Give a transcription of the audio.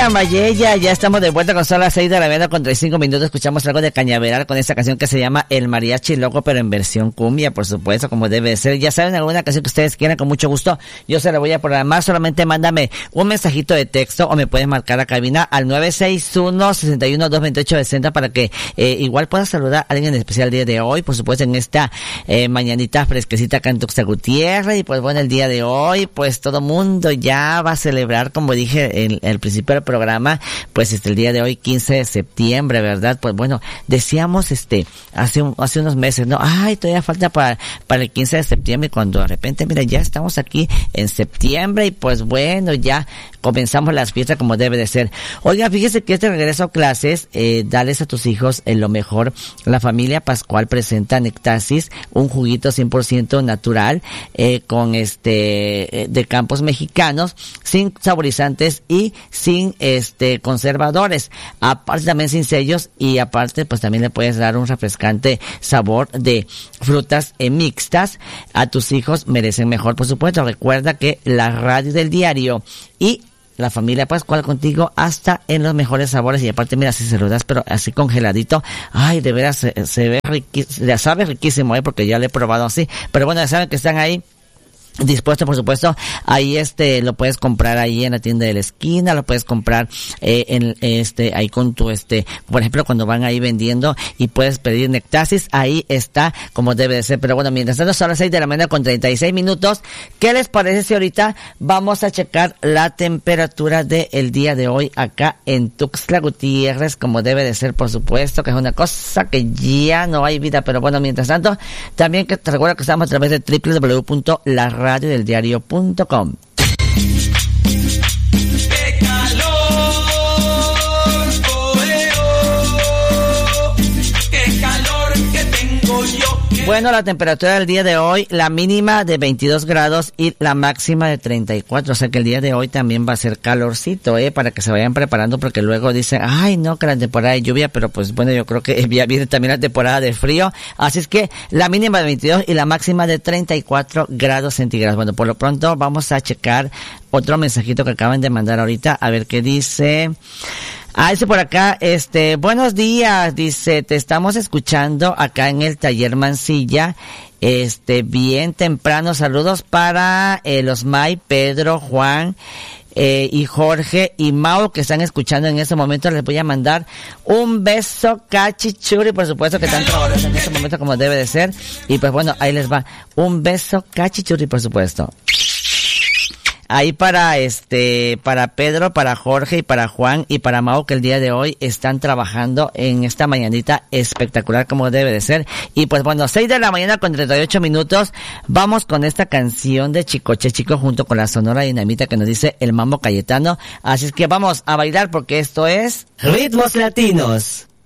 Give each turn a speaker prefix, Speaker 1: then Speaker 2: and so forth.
Speaker 1: Mayella, ya estamos de vuelta con son las 6 de la mañana con 35 minutos. Escuchamos algo de Cañaveral con esta canción que se llama El Mariachi Loco, pero en versión cumbia, por supuesto, como debe ser. Ya saben, alguna canción que ustedes quieran, con mucho gusto, yo se la voy a programar. Solamente mándame un mensajito de texto o me puedes marcar a cabina al 961-61-228-60 para que igual puedas saludar a alguien en especial el día de hoy, por supuesto, en esta mañanita fresquecita acá en Tuxtla Gutiérrez. Y pues bueno, el día de hoy, pues todo mundo ya va a celebrar, como dije en el principio del programa, pues el día de hoy, 15 de septiembre, ¿verdad? Pues bueno, decíamos hace unos meses, ¿no? Ay, todavía falta para el 15 de septiembre, cuando de repente, mira, ya estamos aquí en septiembre y pues bueno, ya comenzamos las fiestas como debe de ser. Oiga, fíjese que este regreso a clases, dales a tus hijos lo mejor. La familia Pascual presenta Nectasis, un juguito 100% natural, con de campos mexicanos, sin saborizantes y sin conservadores, aparte también sin sellos, y aparte pues también le puedes dar un refrescante sabor de frutas mixtas. A tus hijos merecen mejor, por supuesto. Recuerda que la radio del diario y la familia Pascual contigo hasta en los mejores sabores. Y aparte, mira, si se lo das, pero así congeladito, ay, de veras se ve riquísimo, ya sabe riquísimo, porque ya lo he probado así. Pero bueno, ya saben que están ahí dispuesto, por supuesto. Ahí lo puedes comprar ahí en la tienda de la esquina, lo puedes comprar ahí con tu por ejemplo, cuando van ahí vendiendo, y puedes pedir Nectasis, ahí está como debe de ser. Pero bueno, mientras tanto son las 6 de la mañana con 36 minutos. ¿Qué les parece si ahorita vamos a checar la temperatura del día de hoy acá en Tuxtla Gutiérrez, como debe de ser, por supuesto, que es una cosa que ya no hay vida? Pero bueno, mientras tanto, también que te recuerdo que estamos a través de www.laradiodeldiario.com. Bueno, la temperatura del día de hoy, la mínima de 22 grados y la máxima de 34. O sea que el día de hoy también va a ser calorcito, para que se vayan preparando, porque luego dicen, ay, no, que la temporada de lluvia, pero pues bueno, yo creo que ya viene también la temporada de frío. Así es que la mínima de 22 y la máxima de 34 grados centígrados. Bueno, por lo pronto vamos a checar otro mensajito que acaban de mandar ahorita, a ver qué dice. Dice por acá, buenos días, dice, te estamos escuchando acá en el taller Mansilla, bien temprano, saludos para los May, Pedro, Juan, y Jorge y Mau, que están escuchando en este momento. Les voy a mandar un beso cachichuri, por supuesto, que están trabajando en este momento como debe de ser. Y pues bueno, ahí les va un beso cachichuri, por supuesto. Ahí para Pedro, para Jorge y para Juan y para Mau, que el día de hoy están trabajando en esta mañanita espectacular como debe de ser. Y pues bueno, 6 de la mañana con 38 minutos, vamos con esta canción de Chicoche Chico junto con la Sonora Dinamita que nos dice el Mambo Cayetano. Así es que vamos a bailar, porque esto es Ritmos Latinos.